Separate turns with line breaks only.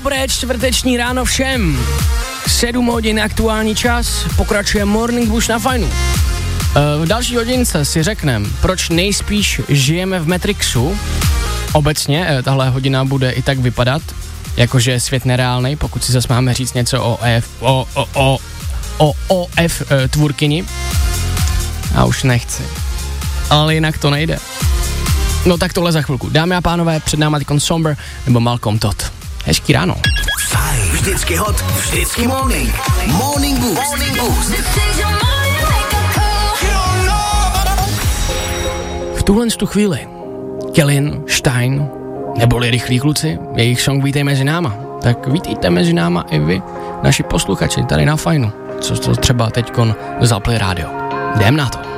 Dobré čtvrteční ráno všem. 7 hodin aktuální čas, pokračuje Morning Boost na Fajnu. V další hodince si řekneme, proč nejspíš žijeme v Matrixu. Obecně tahle hodina bude i tak vypadat, jakože je svět nereálnej, pokud si zase máme říct něco o OF tvůrkyni. A už nechci. Ale jinak to nejde. No tak tohle za chvilku. Dámy a pánové, před náma Ticon Somber nebo Malcolm Todd. Hezký ráno.
Fajn, vždycky hot, vždycky morning. Morning Boost. Morning Boost.
V tuhle chvíli Kellyn, Stein, neboli Rychlí kluci, jejich song Vítej mezi náma. Tak vítejte mezi náma i vy, naši posluchači tady na Fajnu, co třeba teďkon zapli rádio. Jdem na to.